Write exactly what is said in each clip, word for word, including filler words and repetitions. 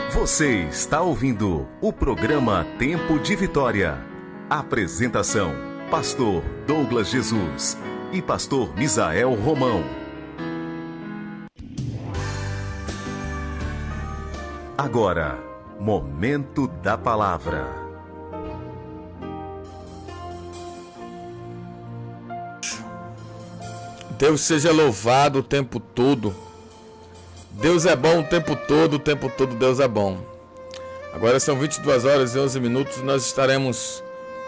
Você está ouvindo o programa Tempo de Vitória. Apresentação: Pastor Douglas Jesus e Pastor Misael Romão. Agora, Momento da Palavra. Deus seja louvado o tempo todo. Deus é bom o tempo todo, o tempo todo Deus é bom. Agora são vinte e duas horas e onze minutos, nós estaremos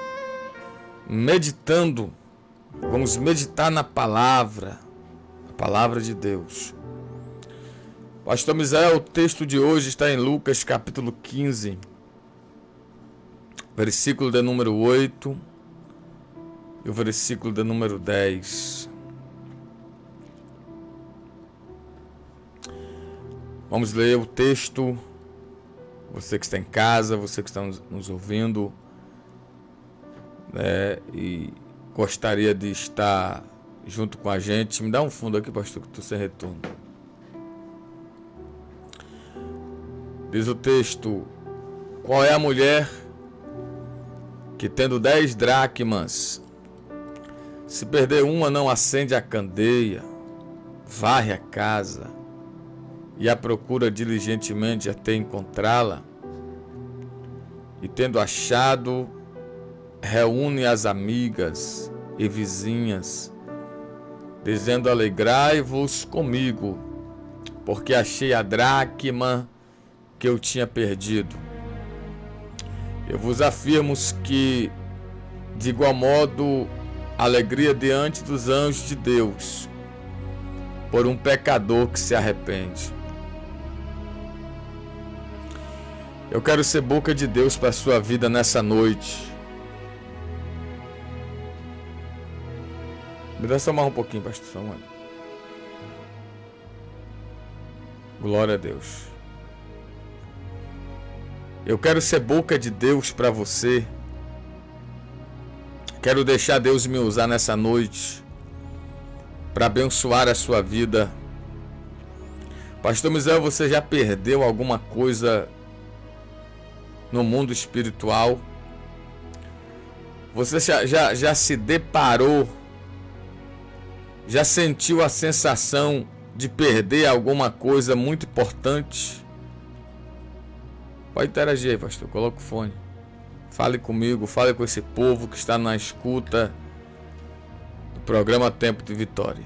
meditando, vamos meditar na palavra, a palavra de Deus. Pastor Misael, o texto de hoje está em Lucas capítulo quinze, versículo de número oito e o versículo de número dez. Vamos ler o texto. Você que está em casa, você que está nos ouvindo, né, e gostaria de estar junto com a gente. Me dá um fundo aqui, pastor, que estou sem retorno. Diz o texto: qual é a mulher que, tendo dez dracmas, se perder uma, não acende a candeia, varre a casa e a procura diligentemente até encontrá-la, e tendo achado, reúne as amigas e vizinhas, dizendo: alegrai-vos comigo, porque achei a dracma que eu tinha perdido. Eu vos afirmo que, de igual modo, a alegria diante dos anjos de Deus por um pecador que se arrepende. Eu quero ser boca de Deus para a sua vida nessa noite. Me dá só mais um pouquinho, pastor Samuel. Glória a Deus. Eu quero ser boca de Deus para você. Quero deixar Deus me usar nessa noite para abençoar a sua vida. Pastor Misael, você já perdeu alguma coisa no mundo espiritual? Você já, já, já se deparou, já sentiu a sensação de perder alguma coisa muito importante? Pode interagir aí, pastor, coloca o fone. Fale comigo, fale com esse povo que está na escuta do programa Tempo de Vitória.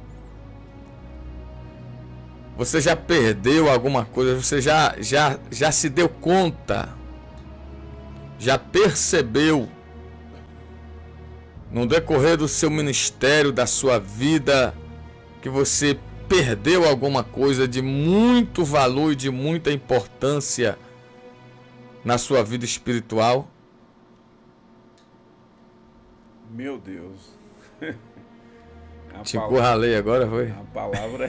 Você já perdeu alguma coisa? Você já, já, já se deu conta? Já percebeu no decorrer do seu ministério, da sua vida, que você perdeu alguma coisa de muito valor e de muita importância na sua vida espiritual? Meu Deus. Te encurralei agora, foi? A palavra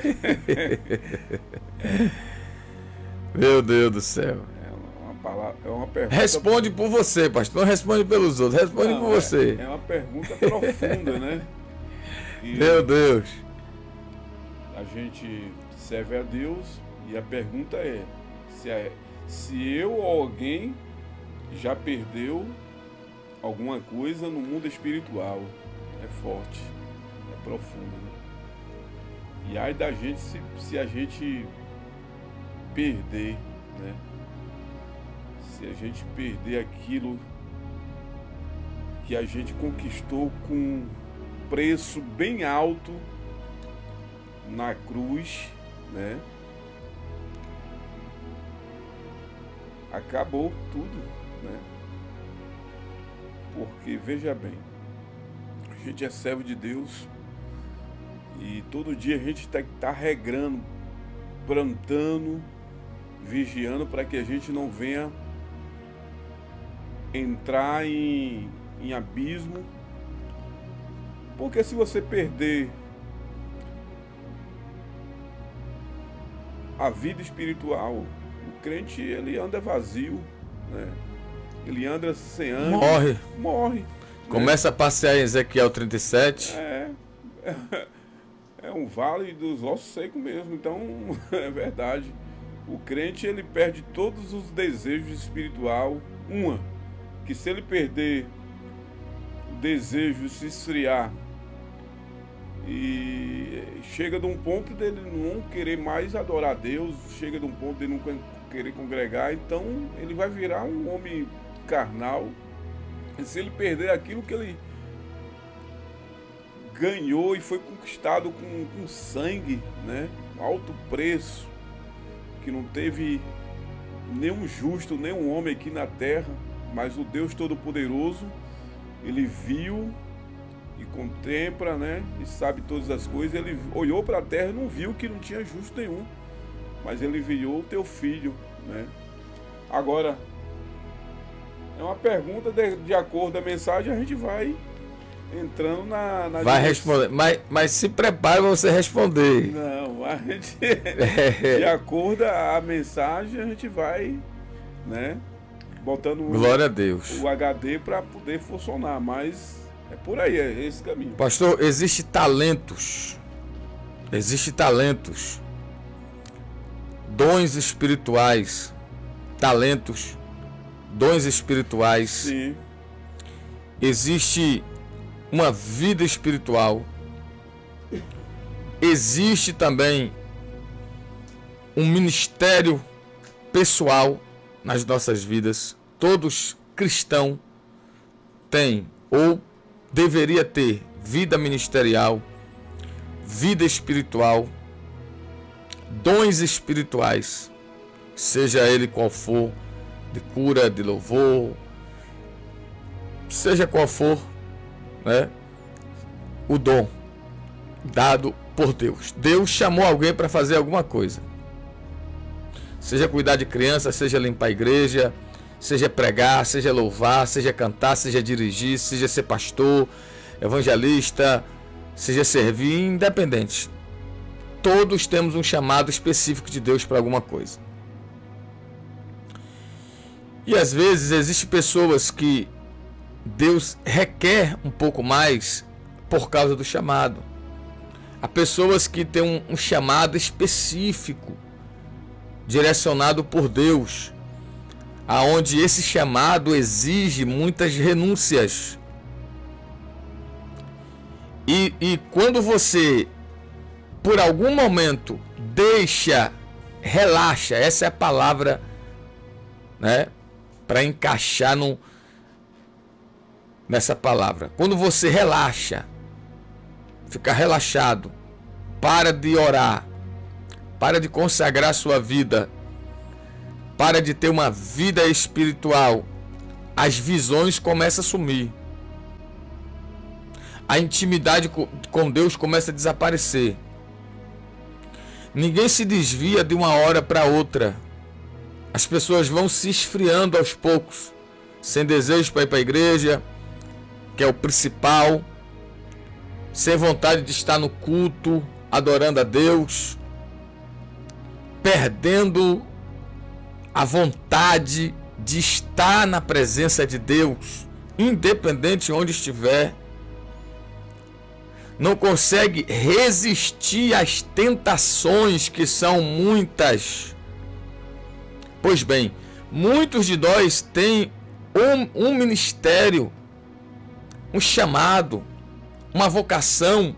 Meu Deus do céu. Palavra, é uma pergunta. Responde por você, pastor. Não responde pelos outros. Responde não, por é, você. É uma pergunta profunda, né? E Meu Deus. A gente serve a Deus e a pergunta é se, é, se eu ou alguém já perdeu alguma coisa no mundo espiritual. É forte, é profundo, né? E ai da gente se, se a gente perder, né? Se a gente perder aquilo que a gente conquistou com um preço bem alto na cruz, né? Acabou tudo, né? Porque, veja bem, a gente é servo de Deus e todo dia a gente está tá regrando, plantando, vigiando para que a gente não venha entrar em, em abismo, porque se você perder a vida espiritual, o crente ele anda vazio, né? Ele anda sem ânimo, morre, morre, começa né? a passear em Ezequiel trinta e sete. É, é, é um vale dos ossos secos mesmo, então é verdade. o crente ele perde todos os desejos espiritual. Uma, que se ele perder o desejo de se esfriar e chega de um ponto dele não querer mais adorar a Deus, chega de um ponto dele não querer congregar, então ele vai virar um homem carnal. E se ele perder aquilo que ele ganhou e foi conquistado com, com sangue, né, alto preço, que não teve nenhum justo, nenhum homem aqui na terra, mas o Deus Todo-Poderoso, ele viu e contempla, né, e sabe todas as coisas. Ele olhou para a terra e não viu que não tinha justo nenhum, mas ele enviou o teu filho, né? Agora, é uma pergunta de, de acordo com a mensagem, a gente vai entrando na... na vai responder, mas, mas se prepare para você responder. Não, a gente, de acordo com a mensagem, a gente vai, né, botando Glória a Deus. o H D para poder funcionar, mas é por aí, é esse caminho. Pastor, existe talentos, existe talentos, dons espirituais, talentos, dons espirituais. Sim. Existe uma vida espiritual. Existe também um ministério pessoal nas nossas vidas. Todos cristãos têm ou deveria ter vida ministerial, vida espiritual, dons espirituais, seja ele qual for, de cura, de louvor, seja qual for, né, o dom dado por Deus. Deus chamou alguém para fazer alguma coisa, seja cuidar de criança, seja limpar a igreja, seja pregar, seja louvar, seja cantar, seja dirigir, seja ser pastor, evangelista, seja servir, independente. Todos temos um chamado específico de Deus para alguma coisa. E às vezes existem pessoas que Deus requer um pouco mais por causa do chamado. Há pessoas que têm um, um chamado específico, direcionado por Deus, aonde esse chamado exige muitas renúncias. E, e quando você, por algum momento, deixa, relaxa, essa é a palavra, né, para encaixar no, nessa palavra. Quando você relaxa, fica relaxado, para de orar, para de consagrar sua vida, para de ter uma vida espiritual, as visões começam a sumir. A intimidade com Deus começa a desaparecer. Ninguém se desvia de uma hora para outra. As pessoas vão se esfriando aos poucos, sem desejo para ir para a igreja, que é o principal, sem vontade de estar no culto, adorando a Deus, perdendo a vontade de estar na presença de Deus, independente de onde estiver. Não consegue resistir às tentações, que são muitas. Pois bem, muitos de nós têm um, um ministério, um chamado, uma vocação,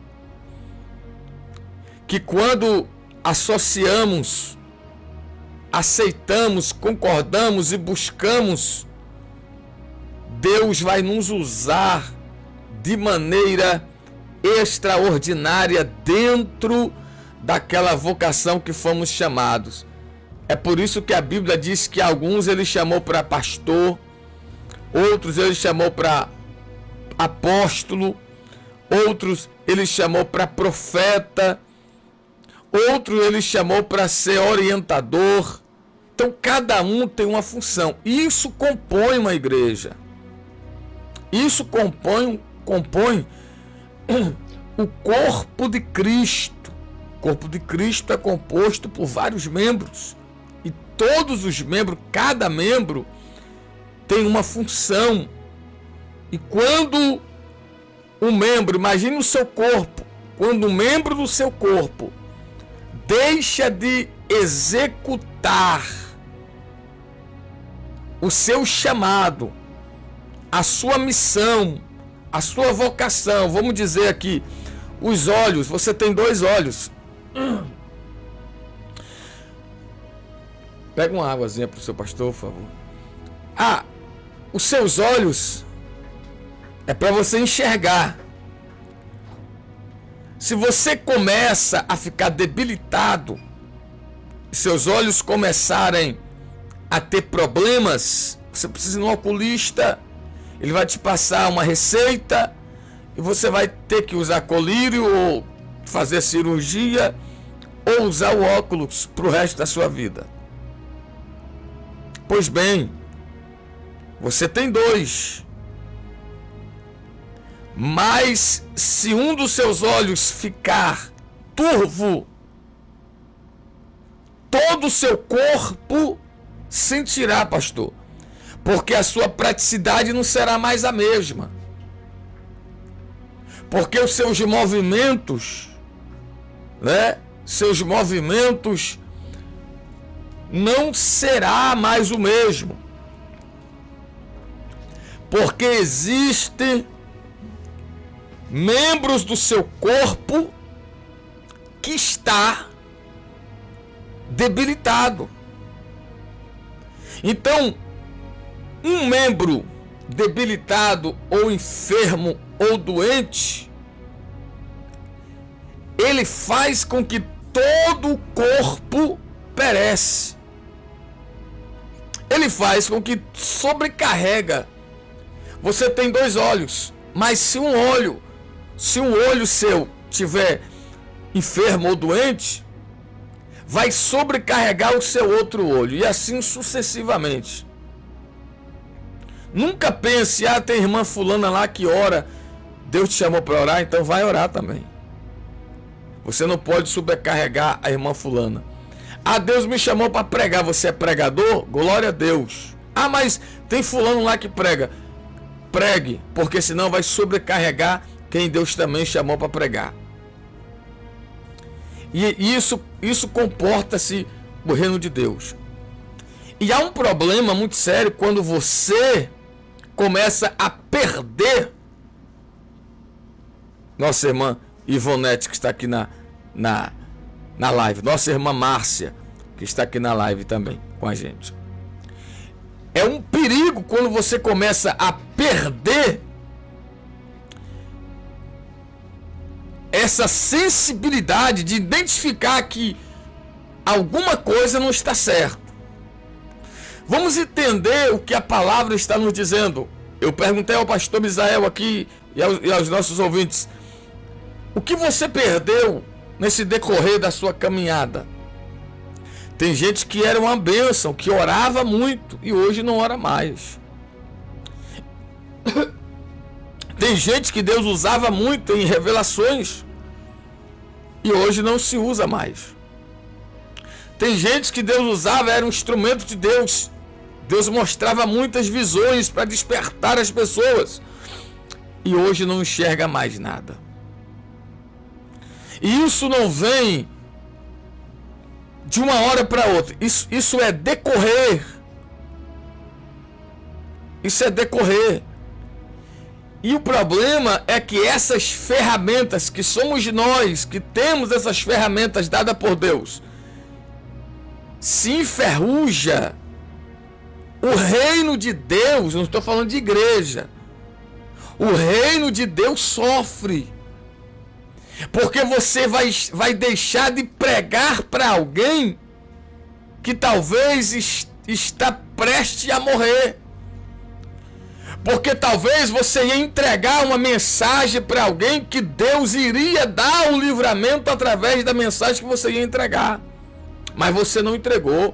que quando associamos, aceitamos, concordamos e buscamos, Deus vai nos usar de maneira extraordinária dentro daquela vocação que fomos chamados. É por isso que a Bíblia diz que alguns ele chamou para pastor, outros ele chamou para apóstolo, outros ele chamou para profeta, outro ele chamou para ser orientador. Então cada um tem uma função. Isso compõe uma igreja. Isso compõe, compõe o corpo de Cristo. O corpo de Cristo é composto por vários membros. E todos os membros, cada membro, tem uma função. E quando um membro, imagine o seu corpo, quando um membro do seu corpo deixa de executar o seu chamado, a sua missão, a sua vocação, vamos dizer aqui, os olhos, você tem dois olhos. Pega uma águazinha para o seu pastor, por favor. Ah, os seus olhos é para você enxergar. Se você começa a ficar debilitado, seus olhos começarem a ter problemas, você precisa ir no oculista, ele vai te passar uma receita e você vai ter que usar colírio ou fazer cirurgia ou usar o óculos para o resto da sua vida. Pois bem, você tem dois. Mas se um dos seus olhos ficar turvo, todo o seu corpo sentirá, pastor, porque a sua praticidade não será mais a mesma. Porque os seus movimentos, né? Seus movimentos não será mais o mesmo. Porque existem membros do seu corpo que está debilitado. Então, um membro debilitado ou enfermo ou doente, ele faz com que todo o corpo perece. Ele faz com que sobrecarrega. Você tem dois olhos, mas se um olho, se um olho seu tiver enfermo ou doente, vai sobrecarregar o seu outro olho, e assim sucessivamente. Nunca pense, ah, tem irmã fulana lá que ora, Deus te chamou para orar, então vai orar também. Você não pode sobrecarregar a irmã fulana. Ah, Deus me chamou para pregar, você é pregador? Glória a Deus. Ah, mas tem fulano lá que prega. Pregue, porque senão vai sobrecarregar quem Deus também chamou para pregar. E isso, isso comporta-se no reino de Deus. E há um problema muito sério quando você começa a perder. Nossa irmã Ivonete, que está aqui na, na, na live. Nossa irmã Márcia, que está aqui na live também com a gente. É um perigo quando você começa a perder essa sensibilidade de identificar que alguma coisa não está certa. Vamos entender o que a palavra está nos dizendo. Eu perguntei ao pastor Misael aqui e aos, e aos nossos ouvintes: o que você perdeu nesse decorrer da sua caminhada? Tem gente que era uma bênção, que orava muito e hoje não ora mais. Tem gente que Deus usava muito em revelações e hoje não se usa mais. Tem gente que Deus usava, era um instrumento de Deus. Deus mostrava muitas visões para despertar as pessoas e hoje não enxerga mais nada. E isso não vem de uma hora para outra. Isso, isso é decorrer. Isso é decorrer. E o problema é que essas ferramentas, que somos nós, que temos essas ferramentas dadas por Deus, se enferruja. O reino de Deus, não estou falando de igreja, o reino de Deus sofre. Porque você vai, vai deixar de pregar para alguém que talvez est, está prestes a morrer. Porque talvez você ia entregar uma mensagem para alguém que Deus iria dar um livramento através da mensagem que você ia entregar. Mas você não entregou.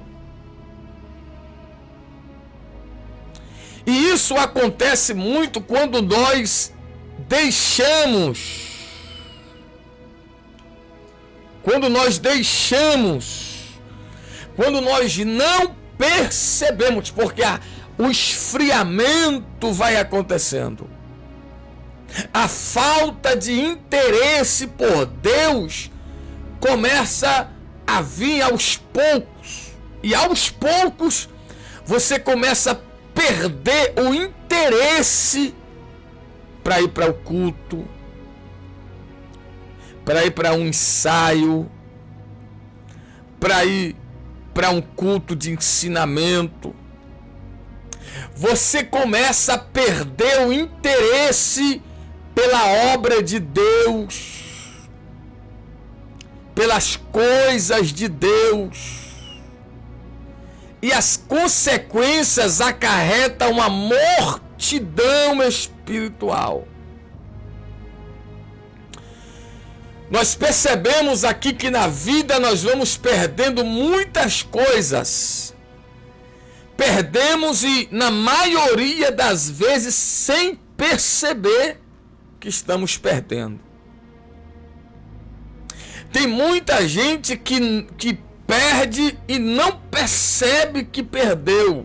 E isso acontece muito quando nós deixamos. Quando nós deixamos. Quando nós não percebemos. Porque a, o esfriamento vai acontecendo. A falta de interesse por Deus começa a vir aos poucos. E aos poucos você começa a perder o interesse para ir para o culto, para ir para um ensaio, para ir para um culto de ensinamento. Você começa a perder o interesse pela obra de Deus, pelas coisas de Deus. E as consequências acarretam uma mortidão espiritual. Nós percebemos aqui que na vida nós vamos perdendo muitas coisas. Perdemos e, na maioria das vezes, sem perceber que estamos perdendo. Tem muita gente que, que perde e não percebe que perdeu.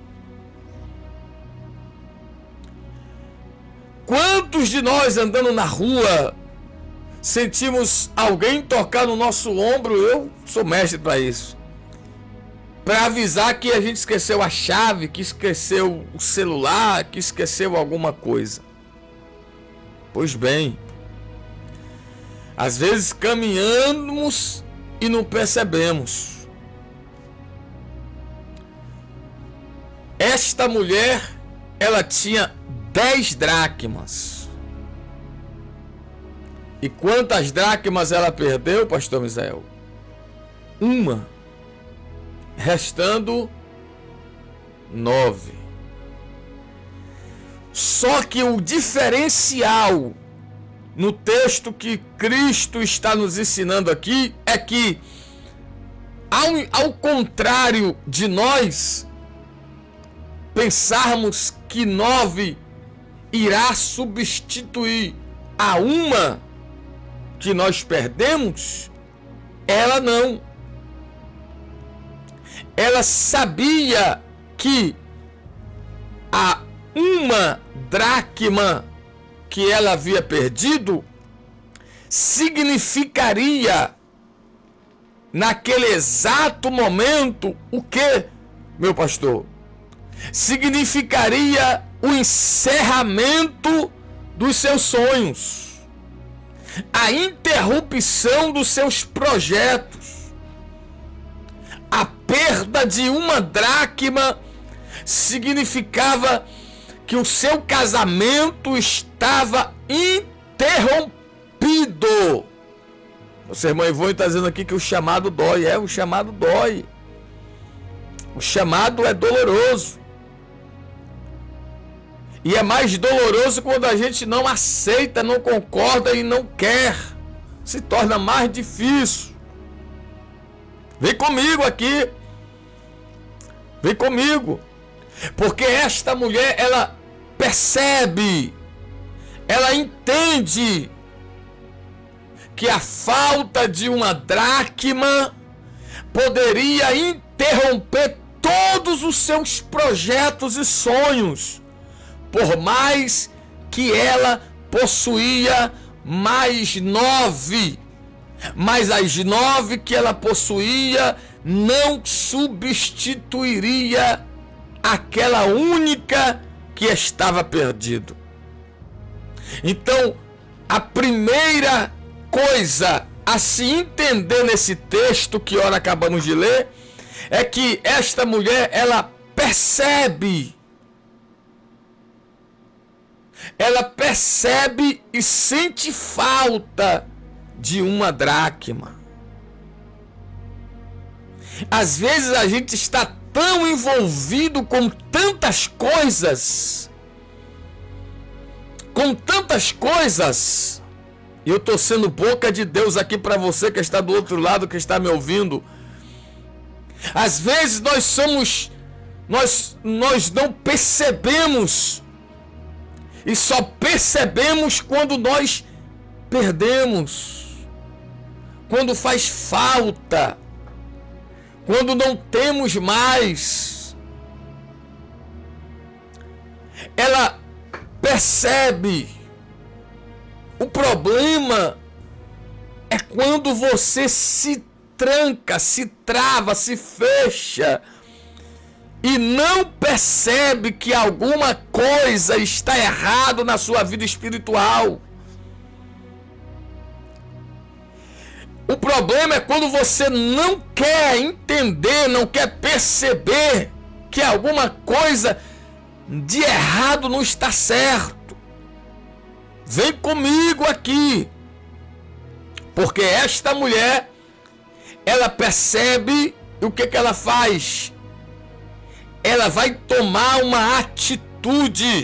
Quantos de nós andando na rua sentimos alguém tocar no nosso ombro? Eu sou mestre para isso, para avisar que a gente esqueceu a chave, que esqueceu o celular, que esqueceu alguma coisa. Pois bem, às vezes caminhamos e não percebemos. Esta mulher, ela tinha dez dracmas. E quantas dracmas ela perdeu, pastor Misael? Uma. Restando nove. Só que o diferencial no texto que Cristo está nos ensinando aqui é que, ao, ao contrário de nós pensarmos que nove irá substituir a uma que nós perdemos, ela não. Ela sabia que a uma dracma que ela havia perdido significaria naquele exato momento o que, meu pastor? Significaria o encerramento dos seus sonhos, a interrupção dos seus projetos. A perda de uma dracma significava que o seu casamento estava interrompido. Nossa irmã Ivone está dizendo aqui que o chamado dói. É, o chamado dói. O chamado é doloroso. E é mais doloroso quando a gente não aceita, não concorda e não quer. Se torna mais difícil. Vem comigo aqui. Vem comigo. Porque esta mulher, ela percebe, ela entende que a falta de uma dracma poderia interromper todos os seus projetos e sonhos, por mais que ela possuía mais nove. Mas as nove que ela possuía não substituiria aquela única que estava perdido. Então, a primeira coisa a se entender nesse texto que ora acabamos de ler é que esta mulher, ela percebe, ela percebe e sente falta de uma dracma. Às vezes a gente está tão envolvido com tantas coisas, com tantas coisas, e eu estou sendo boca de Deus aqui para você que está do outro lado, que está me ouvindo. Às vezes nós somos, nós, nós não percebemos, e só percebemos quando nós perdemos, quando faz falta, quando não temos mais. Ela percebe. O problema é quando você se tranca, se trava, se fecha e não percebe que alguma coisa está errado na sua vida espiritual. O problema é quando você não quer entender, não quer perceber que alguma coisa de errado não está certo. Vem comigo aqui. Porque esta mulher, ela percebe o que que ela faz. Ela vai tomar uma atitude.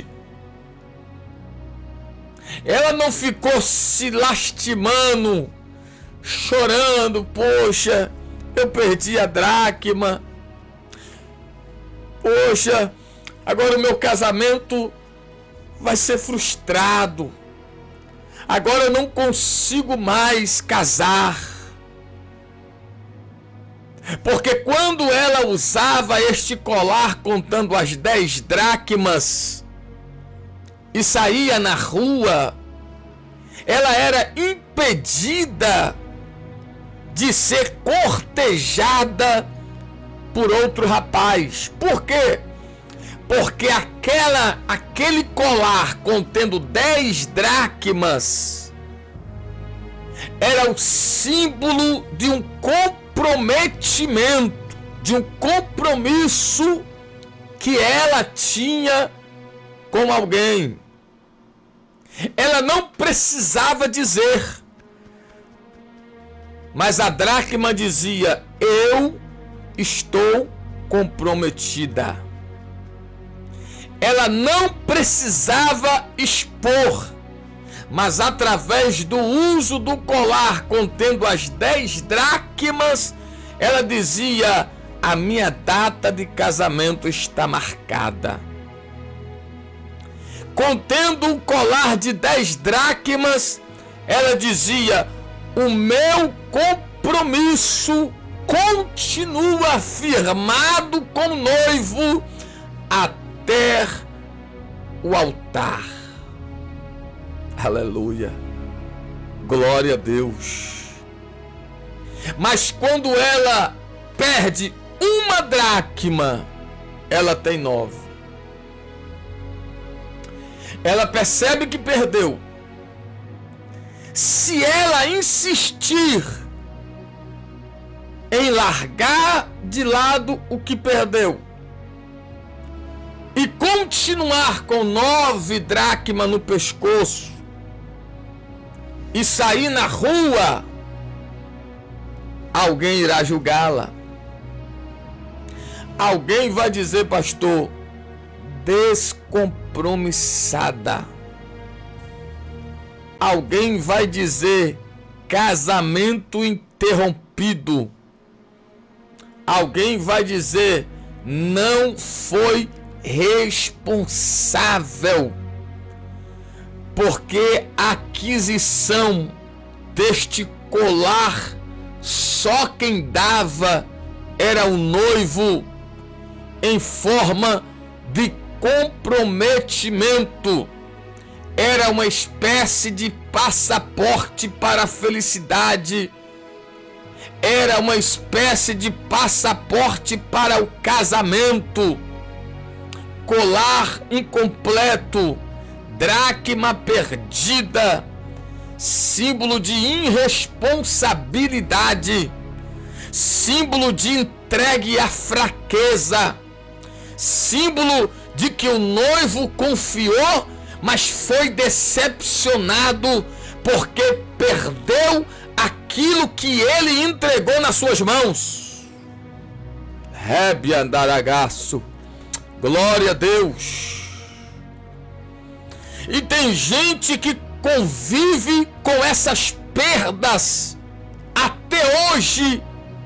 Ela não ficou se lastimando, chorando, poxa, eu perdi a dracma. Poxa, agora o meu casamento vai ser frustrado. Agora eu não consigo mais casar. Porque quando ela usava este colar contando as dez dracmas e saía na rua, ela era impedida de ser cortejada por outro rapaz. Por quê? Porque aquela, aquele colar contendo dez dracmas era o símbolo de um comprometimento, de um compromisso que ela tinha com alguém. Ela não precisava dizer, mas a dracma dizia: eu estou comprometida. Ela não precisava expor, mas através do uso do colar contendo as dez dracmas, ela dizia: a minha data de casamento está marcada. Contendo um colar de dez dracmas, ela dizia: o meu compromisso continua firmado com o noivo até o altar. Aleluia. Glória a Deus. Mas quando ela perde uma dracma, ela tem nove. Ela percebe que perdeu. Se ela insistir em largar de lado o que perdeu e continuar com nove dracmas no pescoço e sair na rua, alguém irá julgá-la. Alguém vai dizer: pastor, descompromissada. Alguém vai dizer: casamento interrompido. Alguém vai dizer: não foi responsável, porque a aquisição deste colar só quem dava era o noivo, em forma de comprometimento. Era uma espécie de passaporte para a felicidade. Era uma espécie de passaporte para o casamento. Colar incompleto, dracma perdida, símbolo de irresponsabilidade, símbolo de entregue à fraqueza, símbolo de que o noivo confiou, mas foi decepcionado porque perdeu aquilo que ele entregou nas suas mãos. Rebe andaragaço. Glória a Deus. E tem gente que convive com essas perdas até hoje.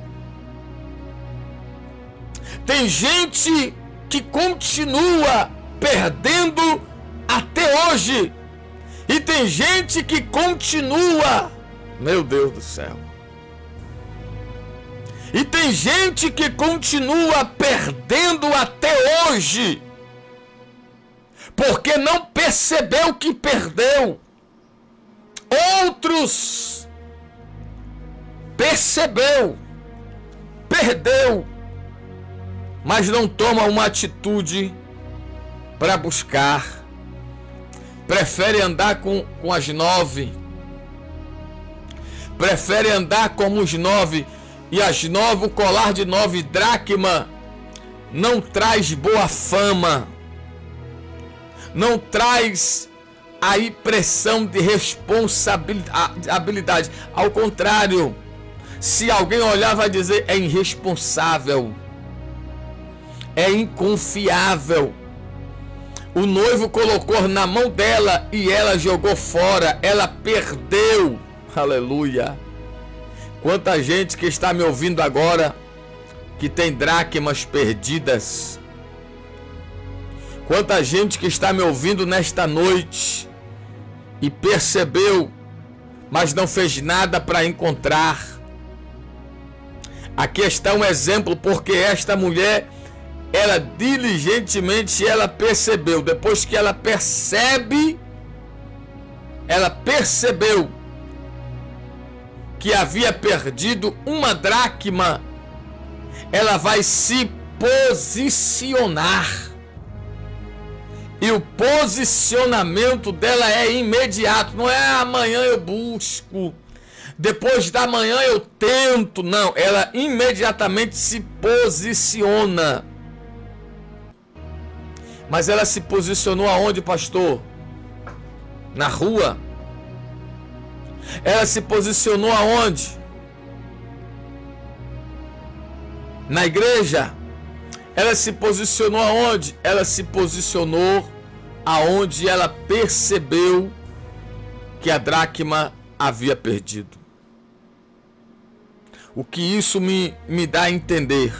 Tem gente que continua perdendo até hoje. E tem gente que continua, meu Deus do céu. E tem gente que continua perdendo até hoje, porque não percebeu que perdeu. Outros percebeu perdeu, mas não toma uma atitude para buscar. Prefere andar com, com as nove. Prefere andar como os nove. E as nove, o colar de nove dracma, não traz boa fama. Não traz a impressão de responsabilidade. Ao contrário, se alguém olhar, vai dizer: é irresponsável, é inconfiável. O noivo colocou na mão dela e ela jogou fora, ela perdeu. Aleluia. Quanta gente que está me ouvindo agora que tem dracmas perdidas. Quanta gente que está me ouvindo nesta noite e percebeu, mas não fez nada para encontrar. Aqui está um exemplo, porque esta mulher, ela diligentemente ela percebeu. Depois que ela percebe, ela percebeu que havia perdido uma dracma, ela vai se posicionar. E o posicionamento dela é imediato. Não é amanhã eu busco, depois da manhã eu tento. Não, ela imediatamente se posiciona. Mas ela se posicionou aonde, pastor? Na rua. Ela se posicionou aonde? Na igreja. Ela se posicionou aonde? Ela se posicionou aonde ela percebeu que a dracma havia perdido. O que isso me, me dá a entender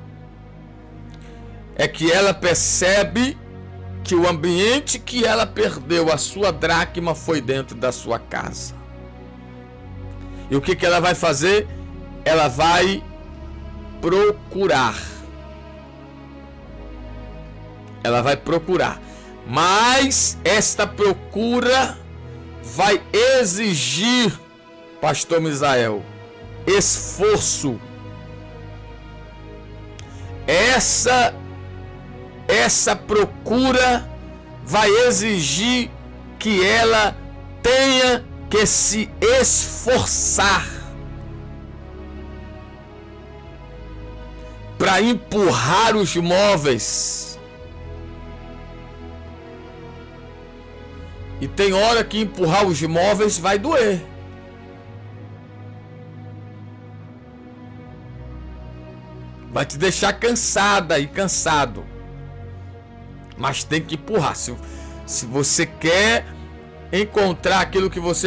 é que ela percebe que o ambiente que ela perdeu a sua dracma foi dentro da sua casa. E o que, que ela vai fazer? Ela vai procurar. Ela vai procurar. Mas esta procura vai exigir, pastor Misael, esforço. Essa, essa procura vai exigir que ela tenha que se esforçar para empurrar os móveis. E tem hora que empurrar os móveis vai doer. Vai te deixar cansada e cansado. Mas tem que empurrar. Se, se você quer encontrar aquilo que você